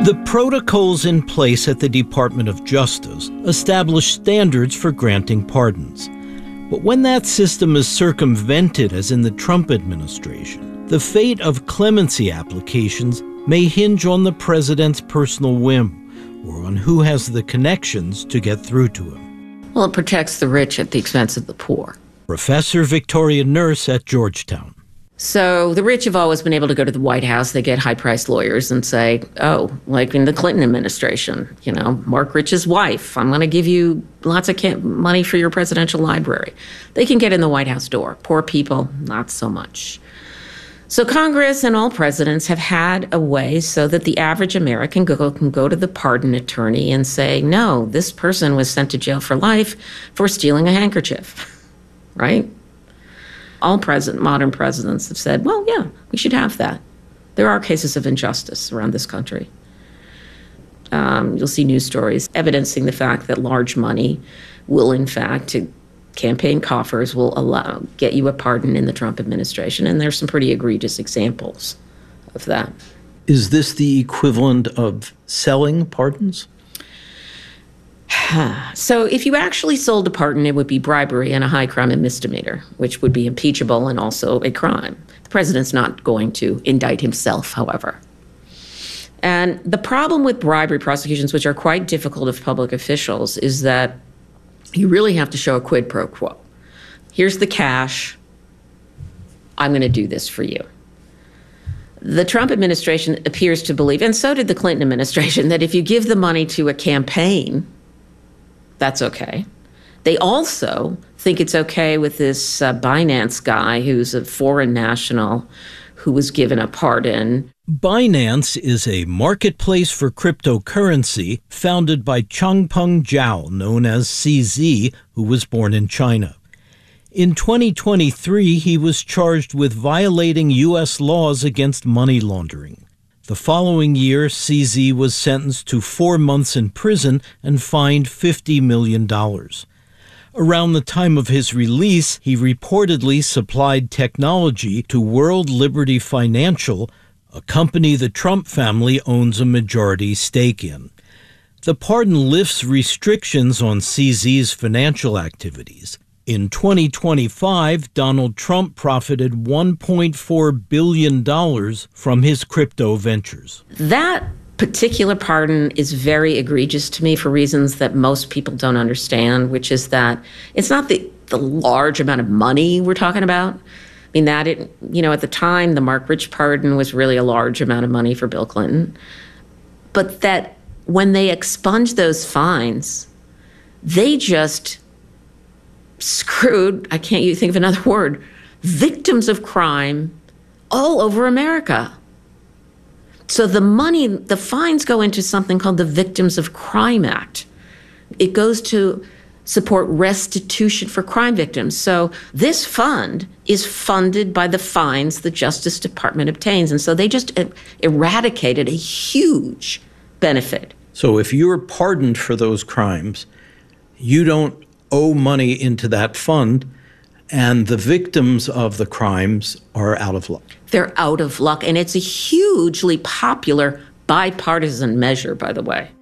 The protocols in place at the Department of Justice establish standards for granting pardons. But when that system is circumvented, as in the Trump administration, the fate of clemency applications may hinge on the president's personal whim or on who has the connections to get through to him. Well, it protects the rich at the expense of the poor. Professor Victoria Nurse at Georgetown. So the rich have always been able to go to the White House. They get high-priced lawyers and say, oh, like in the Clinton administration, Mark Rich's wife, I'm going to give you lots of money for your presidential library. They can get in the White House door. Poor people, not so much. So Congress and all presidents have had a way so that the average American can go to the pardon attorney and say, no, this person was sent to jail for life for stealing a handkerchief, right? All modern presidents have said, well, yeah, we should have that. There are cases of injustice around this country. You'll see news stories evidencing the fact that large money will, in fact, campaign coffers will get you a pardon in the Trump administration. And there's some pretty egregious examples of that. Is this the equivalent of selling pardons? So if you actually sold a pardon, it would be bribery and a high crime and misdemeanor, which would be impeachable and also a crime. The president's not going to indict himself, however. And the problem with bribery prosecutions, which are quite difficult of public officials, is that you really have to show a quid pro quo. Here's the cash. I'm going to do this for you. The Trump administration appears to believe, and so did the Clinton administration, that if you give the money to a campaign, that's okay. They also think it's okay with this Binance guy who's a foreign national who was given a pardon. Binance is a marketplace for cryptocurrency founded by Changpeng Zhao, known as CZ, who was born in China. In 2023, he was charged with violating U.S. laws against money laundering. The following year, CZ was sentenced to 4 months in prison and fined $50 million. Around the time of his release, he reportedly supplied technology to World Liberty Financial, a company the Trump family owns a majority stake in. The pardon lifts restrictions on CZ's financial activities. In 2025, Donald Trump profited $1.4 billion from his crypto ventures. That particular pardon is very egregious to me for reasons that most people don't understand, which is that it's not the large amount of money we're talking about. I mean, at the time, the Mark Rich pardon was really a large amount of money for Bill Clinton. But that when they expunged those fines, they just screwed, I can't think of another word, victims of crime all over America. So the fines go into something called the Victims of Crime Act. It goes to support restitution for crime victims. So this fund is funded by the fines the Justice Department obtains. And so they just eradicated a huge benefit. So if you're pardoned for those crimes, you don't owe money into that fund, and the victims of the crimes are out of luck. They're out of luck, and it's a hugely popular bipartisan measure, by the way.